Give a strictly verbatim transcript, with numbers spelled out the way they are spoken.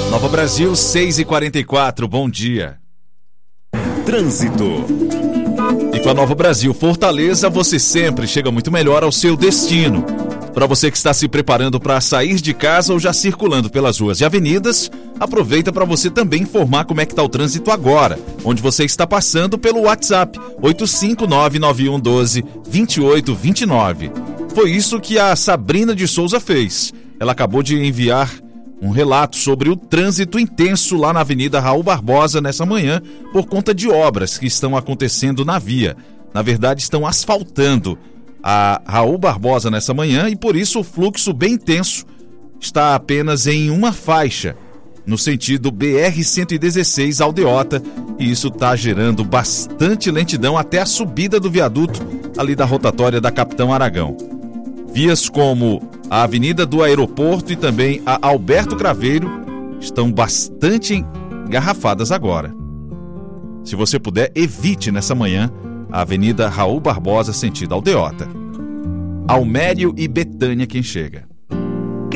Nova Brasil, seis e quarenta e quatro, bom dia. Trânsito. E com a Nova Brasil Fortaleza, você sempre chega muito melhor ao seu destino. Para você que está se preparando para sair de casa ou já circulando pelas ruas e avenidas, aproveita para você também informar como é que está o trânsito agora, onde você está passando pelo WhatsApp oito cinco nove nove um um dois dois oito dois nove. Foi isso que a Sabrina de Souza fez. Ela acabou de enviar um relato sobre o trânsito intenso lá na Avenida Raul Barbosa nessa manhã por conta de obras que estão acontecendo na via. Na verdade, estão asfaltando a Raul Barbosa nessa manhã e por isso o fluxo bem intenso está apenas em uma faixa, no sentido B R cento e dezesseis Aldeota, e isso está gerando bastante lentidão até a subida do viaduto ali da rotatória da Capitão Aragão. Vias como a Avenida do Aeroporto e também a Alberto Craveiro estão bastante engarrafadas agora. Se você puder, evite nessa manhã a Avenida Raul Barbosa, sentido Aldeota. Almério e Betânia quem chega.